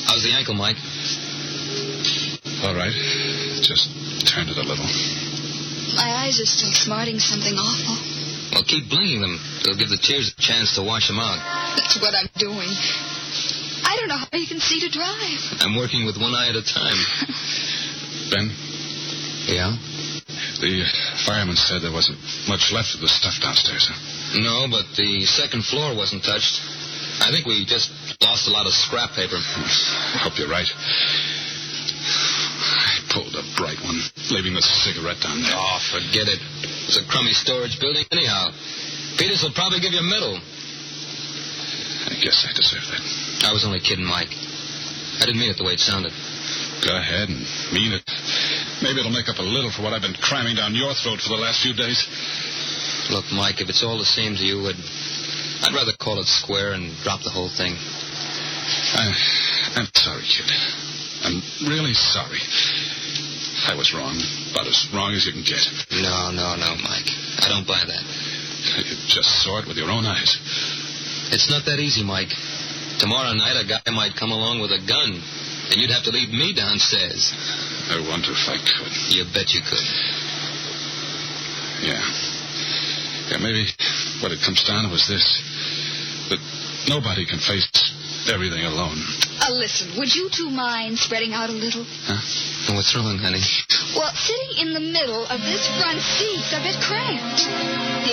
How's the ankle, Mike? All right. Just turned it a little. My eyes are still smarting something awful. Well, keep blinking them. They'll give the tears a chance to wash them out. That's what I'm doing. I don't know how you can see to drive. I'm working with one eye at a time. Ben? Yeah? The fireman said there wasn't much left of the stuff downstairs, huh? No, but the second floor wasn't touched. I think we just lost a lot of scrap paper. I hope you're right. I pulled a bright one, leaving the cigarette down there. Oh, forget it. It's a crummy storage building anyhow. Peters will probably give you a medal. I guess I deserve that. I was only kidding, Mike. I didn't mean it the way it sounded. Go ahead and mean it. Maybe it'll make up a little for what I've been cramming down your throat for the last few days. Look, Mike, if it's all the same to you, I'd rather call it square and drop the whole thing. I'm sorry, kid. I'm really sorry. I was wrong. About as wrong as you can get. No, Mike. I don't buy that. You just saw it with your own eyes. It's not that easy, Mike. Tomorrow night, a guy might come along with a gun, and you'd have to leave me downstairs. I wonder if I could. You bet you could. Yeah, maybe what it comes down to is this. That nobody can face everything alone. Listen, would you two mind spreading out a little? Huh? What's wrong, honey? Well, sitting in the middle of this front seat's a bit cramped.